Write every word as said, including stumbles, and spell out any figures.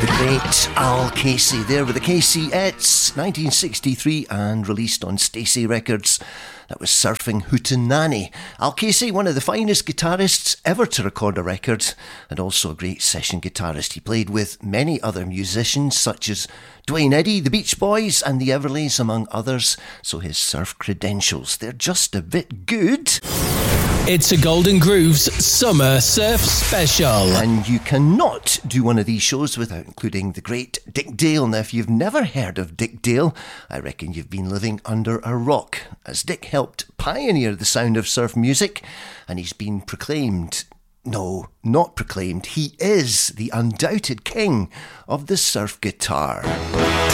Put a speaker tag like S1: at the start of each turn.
S1: Great Al Casey there with the Casey-ettes, nineteen sixty-three, and released on Stacey Records. That was Surfing Hootenanny. Al Casey, one of the finest guitarists ever to record a record, and also a great session guitarist. He played with many other musicians such as Duane Eddy, the Beach Boys, and the Everleys, among others, so his surf credentials, they're just a bit good.
S2: It's a Golden Grooves Summer Surf Special.
S1: And you cannot do one of these shows without including the great Dick Dale. Now, if you've never heard of Dick Dale, I reckon you've been living under a rock, as Dick helped pioneer the sound of surf music, and he's been proclaimed, no, not proclaimed, he is the undoubted king of the surf guitar.